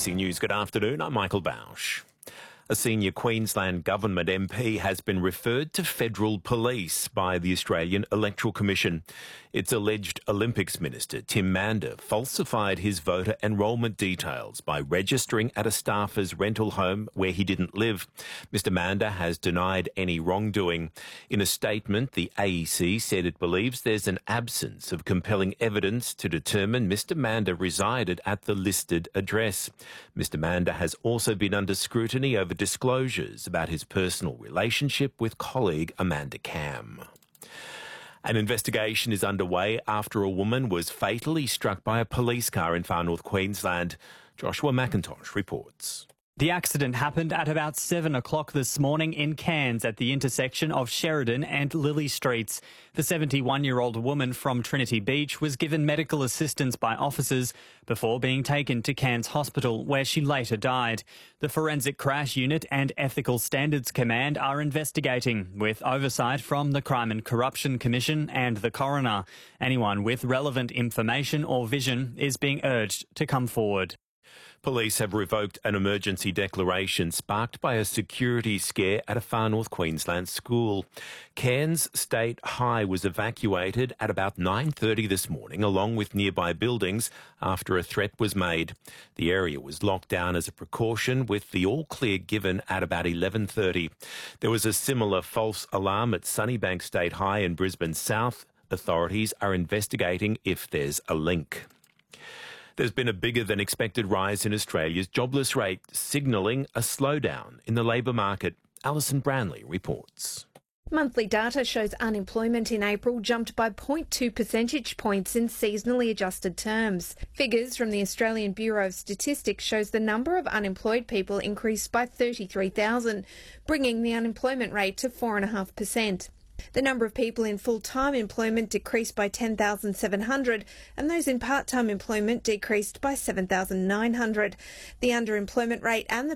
ABC News, good afternoon. I'm Michael Bausch. A senior Queensland Government MP has been referred to federal police by the Australian Electoral Commission. Its alleged Olympics minister, Tim Mander, falsified his voter enrolment details by registering at a staffer's rental home where he didn't live. Mr Mander has denied any wrongdoing. In a statement, the AEC said it believes there's an absence of compelling evidence to determine Mr Mander resided at the listed address. Mr Mander has also been under scrutiny over disclosures about his personal relationship with colleague Amanda Cam. An investigation is underway after a woman was fatally struck by a police car in far north Queensland. Joshua McIntosh reports. The accident happened at about 7 o'clock this morning in Cairns at the intersection of Sheridan and Lilly Streets. The 71-year-old woman from Trinity Beach was given medical assistance by officers before being taken to Cairns Hospital, where she later died. The Forensic Crash Unit and Ethical Standards Command are investigating, with oversight from the Crime and Corruption Commission and the coroner. Anyone with relevant information or vision is being urged to come forward. Police have revoked an emergency declaration sparked by a security scare at a far north Queensland school. Cairns State High was evacuated at about 9:30 this morning, along with nearby buildings, after a threat was made. The area was locked down as a precaution, with the all-clear given at about 11:30. There was a similar false alarm at Sunnybank State High in Brisbane South. Authorities are investigating if there's a link. There's been a bigger than expected rise in Australia's jobless rate, signalling a slowdown in the labour market. Alison Branley reports. Monthly data shows unemployment in April jumped by 0.2 percentage points in seasonally adjusted terms. Figures from the Australian Bureau of Statistics shows the number of unemployed people increased by 33,000, bringing the unemployment rate to 4.5%. The number of people in full-time employment decreased by 10,700 and those in part-time employment decreased by 7,900. The underemployment rate and the